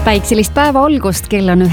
Päikselist päeva algust, kell on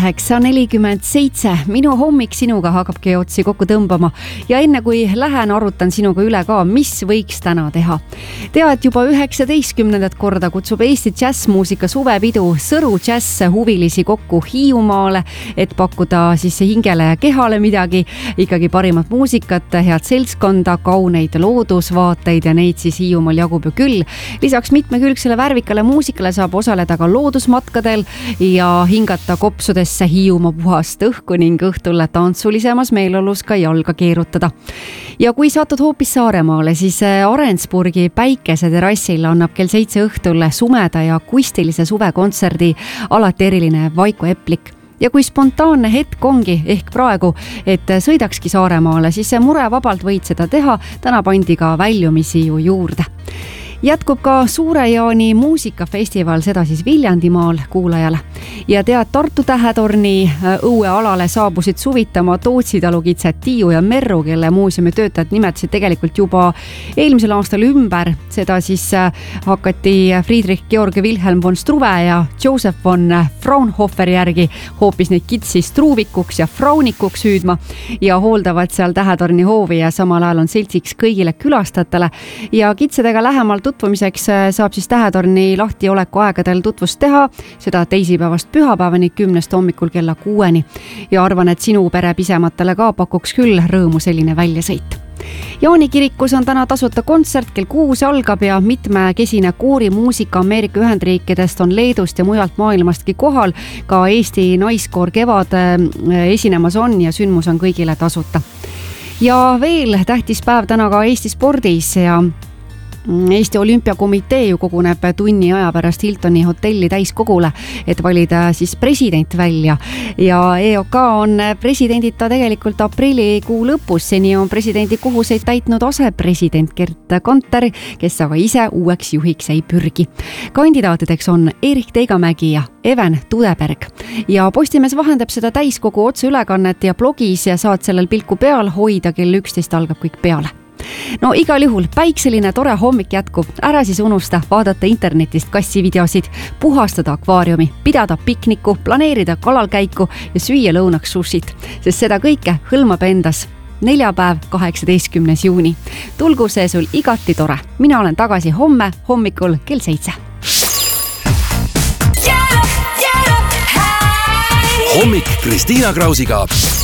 9:47. Minu hommik sinuga hakkabki otsi kokku tõmbama ja enne kui lähen, arutan sinuga üle ka, mis võiks täna teha. Tead, juba 19. korda kutsub Eesti džässmuusika suvepidu Sõru džäss huvilisi kokku Hiiumaale, et pakkuda siis hingele ja kehale midagi, ikkagi parimat muusikat, head seltskonda, kauneid loodusvaateid ja neid siis Hiiumaal jagub ju küll. Lisaks mitmekülgsele värvikale muusikale saab osaleda ka loodusmatkadel ja hingata kopsudesse Hiiumaa puhast õhku ning õhtule tantsulisemas meeleolus ka jalga keerutada. Ja kui satud hoopis Saaremaale, siis Arensburgi päikeseterrassil annab kell 7 õhtul sumeda ja akustilise suvekontserdi alati eriline Vaiko Eplik. Ja kui spontaanne hetk ongi ehk praegu, et sõidakski Saaremaale, siis murevabalt võid seda teha, täna pandi ka väljumisi ju juurde. Jätkub ka Suure-Jaani muusikafestival, seda siis Viljandimaal kuulajale. Ja tead, Tartu Tähetorni õuealale saabusid suvitama Tootsitalu kitsed Tiiu ja Merru, kelle muuseumi töötajad nimetasid tegelikult juba eelmisel aastal ümber. Seda siis hakati Friedrich Georg Wilhelm von Struve ja Joseph von Fraunhofer järgi hoopis neid kitsi struuvikuks ja fraunikuks hüüdma ja hooldavad seal Tähetorni hoovi ja samal ajal on seltsiks kõigile külastajatele. Ja kitsedega lähemalt tutvumiseks saab siis Tähetorni lahtioleku aegadel tutvust teha, seda teisipäevast pühapäevani 10 hommikul kella 6. Ja arvan, et sinu pere pisematele ka pakuks küll rõõmu selline väljasõit. Jaani kirikus on täna tasuta kontsert, kell 6 algab ja mitmekesine koorimuusika Ameerika Ühendriikidest on Leedust ja mujalt maailmastki kohal. Ka Eesti naiskoor Kevad esinemas on ja sündmus on kõigile tasuta. Ja veel tähtis päev täna ka Eesti spordis ja Eesti Olümpiakomitee ju koguneb tunni aja pärast Hiltoni hotelli täiskogule, et valida siis president välja. Ja EOK on presidendita tegelikult aprillikuu lõpus. Seni on presidendi kohuseid täitnud asepresident Gert Kanter, kes aga ise uueks juhiks ei pürgi. Kandidaatideks on Erik Teigamägi ja Even Tudeberg. Ja Postimees vahendab seda täiskogu otseülekannet ja blogis ja saad sellel pilku peal hoida, kell 11 algab kõik peale. No igal juhul päikseline tore hommik jätkub. Ära siis unusta vaadata internetist kassivideosid, puhastada akvaariumi, pidada pikniku, planeerida kalalkäiku ja süüa lõunaks sushit, sest seda kõike hõlmab endas neljapäev, 18. juuni. Tulgu see sul igati tore. Mina olen tagasi homme hommikul kell 7. Hommik Kristiina Krausiga.